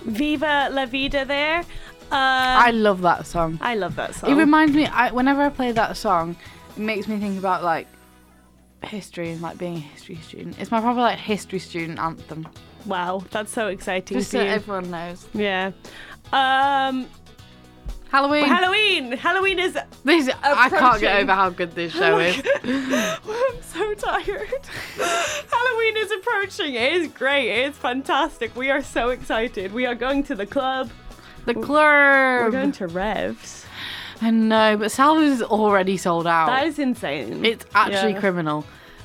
Viva La Vida there. I love that song. I love that song. It reminds me, whenever I play that song, it makes me think about like history and like being a history student. It's my proper like history student anthem. Wow, that's so exciting. Just for so you. everyone knows. Yeah. Halloween. Halloween is I can't get over how good this show is. I'm so tired. Halloween is approaching. It is great. It is fantastic. We are so excited. We are going to the club. The club. We're going to Revs. I know, but Salvos is already sold out. That is insane. It's actually criminal.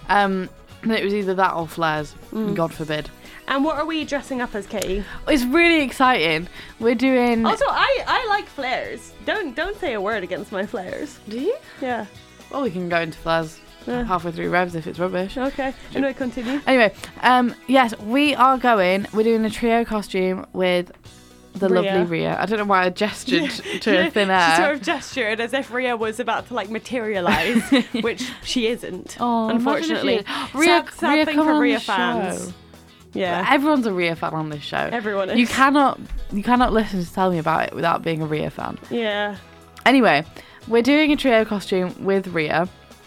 It was either that or Flares. God forbid. And what are we dressing up as, Katie? It's really exciting. We're doing... Also, I like flares. Don't say a word against my flares. Do you? Yeah. Well, we can go into Flares halfway through Revs if it's rubbish. Okay. Anyway, continue. Anyway, yes, we're doing a trio costume with the lovely Rhea. I don't know why I gestured to a thin air. She sort of gestured as if Rhea was about to like materialise, which she isn't, unfortunately. Rhea, sad thing for Rhea fans. fans. Yeah. Everyone's a Rhea fan on this show. Everyone is. You cannot listen to Tell Me About It without being a Rhea fan. Yeah. Anyway, we're doing a trio costume with Rhea.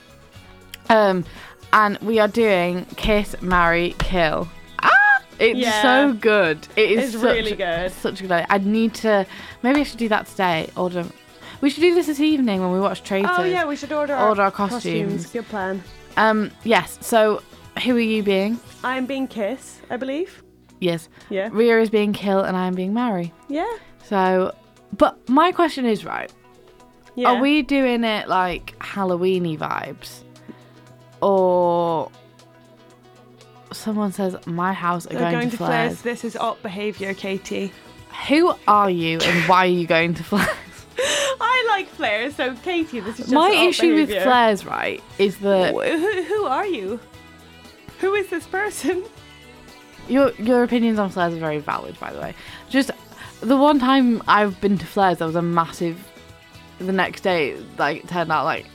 And we are doing Kiss, Marry, Kill. It's so good. It's really good. Such a good idea. Maybe I should do that today. We should do this evening when we watch Traitors. Oh yeah, we should order our costumes. Good plan. Yes. So, who are you being? I'm being Kiss, I believe. Yes. Yeah. Rhea is being Kill and I am being Marry. Yeah. So, but my question is, right, yeah. Are we doing it like Halloween-y vibes? Or someone says, my house are going to Flares. This is op behaviour, Katie. Who are you and why are you going to Flares? I like Flares, so Katie, this is just my op issue behaviour. with Flares, right, is that... Who are you? Who is this person? Your opinions on Flares are very valid, by the way. Just the one time I've been to Flares, there was a massive... The next day, like, it turned out like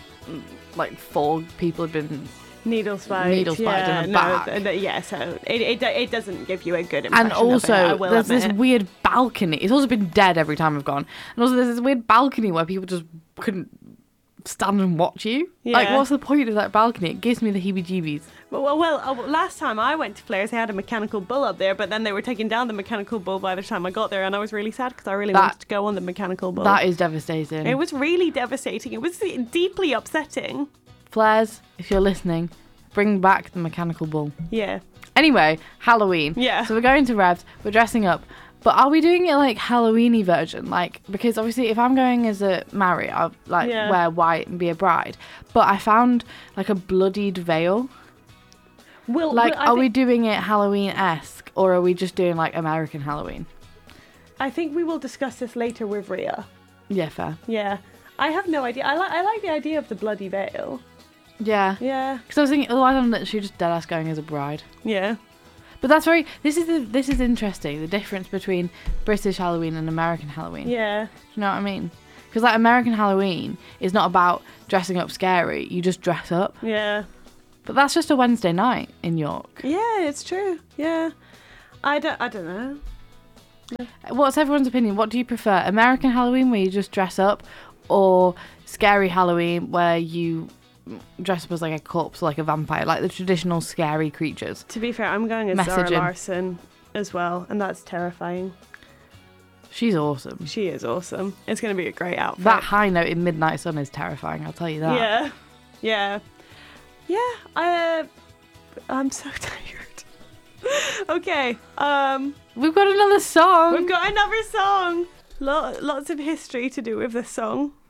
4 people had been... Needle spiked in the back. So it doesn't give you a good impression. And also, of it, there's this weird balcony. It's also been dead every time I've gone. And also, there's this weird balcony where people just couldn't stand and watch you. Yeah. Like, what's the point of that balcony? It gives me the heebie-jeebies. Well, last time I went to Flares, they had a mechanical bull up there, but then they were taking down the mechanical bull by the time I got there, and I was really sad because I really wanted to go on the mechanical bull. That is devastating. It was really devastating. It was deeply upsetting. Flares, if you're listening, bring back the mechanical bull. Yeah. Anyway, Halloween. Yeah. So we're going to Revs, we're dressing up. But are we doing it like Halloween-y version? Like, because obviously if I'm going as a Marry, I'll wear white and be a bride. But I found like a bloodied veil. Are we doing it Halloween-esque or are we just doing like American Halloween? I think we will discuss this later with Rhea. Yeah, fair. Yeah. I have no idea. I like the idea of the bloody veil. Yeah. Yeah. Because I was thinking, otherwise I'm literally just deadass going as a bride. Yeah. But that's this is interesting, the difference between British Halloween and American Halloween. Yeah. Do you know what I mean? Because like American Halloween is not about dressing up scary, you just dress up. Yeah. But that's just a Wednesday night in York. Yeah, it's true. Yeah. I don't know. What's everyone's opinion? What do you prefer? American Halloween where you just dress up or scary Halloween where you dress up as like a corpse or like a vampire, like the traditional scary creatures? To be fair, I'm going as Zara Larsson as well, and that's terrifying. She's awesome. She is awesome. It's going to be a great outfit. That high note in Midnight Sun is terrifying, I'll tell you that. Yeah. Yeah. Yeah. I'm so tired. Okay. We've got another song. We've got another song. Lots of history to do with this song.